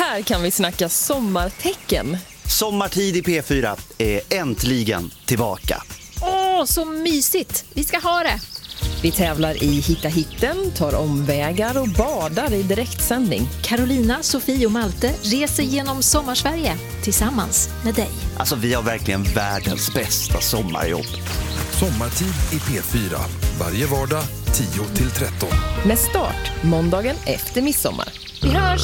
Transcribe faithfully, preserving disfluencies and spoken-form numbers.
här kan vi snacka sommartecken. Sommartid i P fyra är äntligen tillbaka. Åh, så mysigt. Vi ska ha det. Vi tävlar i Hitta hitten, tar omvägar och badar i direktsändning. Carolina, Sofie och Malte reser genom Sommarsverige tillsammans med dig. Alltså vi har verkligen världens bästa sommarjobb. Sommartid i P fyra. Varje vardag tio till tretton. Med start måndagen efter midsommar. Vi hörs!